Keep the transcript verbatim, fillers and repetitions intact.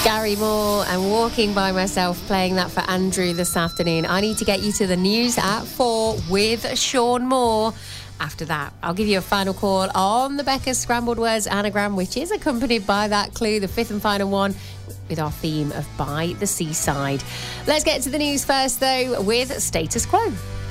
Gary Moore and Walking by Myself, playing that for Andrew this afternoon. I need to get you to the news at four with Sean Moore. After that, I'll give you a final call on the Becca's Scrambled Words anagram, which is accompanied by that clue, the fifth and final one, with our theme of By the Seaside. Let's get to the news first, though, with Status Quo.